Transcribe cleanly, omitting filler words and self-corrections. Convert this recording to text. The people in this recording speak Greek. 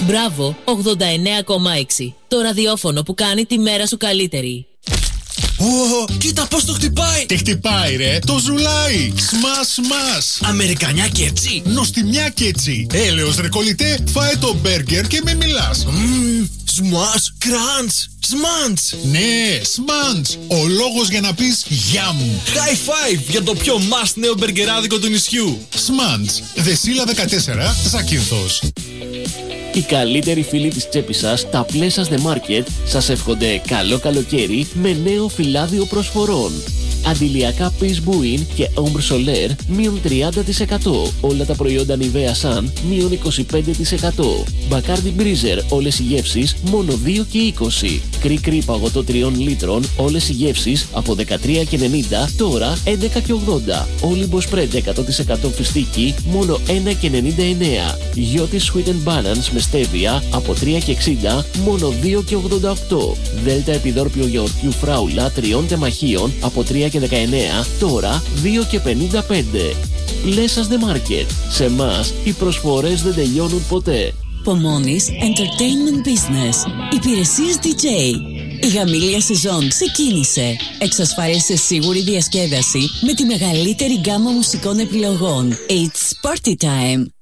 Μπράβο 89,6. Το ραδιόφωνο που κάνει τη μέρα σου καλύτερη. Κοίτα πως το χτυπάει! Τι χτυπάει ρε, το ζουλάει! Σμας! Αμερικανιά και έτσι! Νοστιμιά και έτσι! Έλεος ρε κολλητέ, φάε το μπέργκερ και με μιλάς! Σμας, κραντς, σμαντς! Ναι, σμαντς! Ο λόγος για να πεις γιαμ! High five για το πιο must νέο μπεργκεράδικο του νησιού! Σμαντς, Δεσίλα 14, Zakynthos. Οι καλύτεροι φίλοι της τσέπης σας, τα Plessas The Market, σας εύχονται καλό καλοκαίρι με νέο φυλάδιο προσφορών. Αντιλιακά Peace Buin και Ombre Solaire μείον 30%. Όλα τα προϊόντα Nivea Sun μείον 25%. Bacardi Breezer όλες οι γεύσεις μόνο 2 και 20. Κρι παγωτό 3 λίτρων όλες οι γεύσεις από 13,90 τώρα 11 και 80. Olympus Spread 100% φιστίκι μόνο 1,99. Γιώτη Sweet and Balance με στέβια από 3 και 60 μόνο 2 και 88. Δέλτα επιδόρπιο γιαουρτιού φράουλα 3 τεμαχίων από 3 και 19 τώρα 2 και 55. Plessas The Market. Σε εμάς οι προσφορές δεν τελειώνουν ποτέ. Pomoni's Entertainment Business. Υπηρεσίες DJ. Η γαμήλια σεζόν ξεκίνησε. Εξασφάλισε σίγουρη διασκέδαση με τη μεγαλύτερη γκάμα μουσικών επιλογών. It's party time.